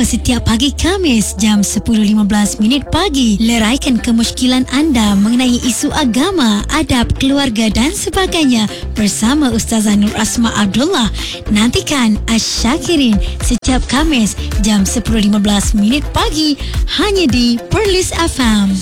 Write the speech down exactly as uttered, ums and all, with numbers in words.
setiap pagi Khamis jam sepuluh lima belas minit pagi. Leraikan kemusykilan anda mengenai isu agama, adab, keluarga dan sebagainya bersama Ustazah Nur Asma Abdullah. Nantikan Asyakirin setiap Khamis jam sepuluh lima belas minit pagi hanya di Perlis F M.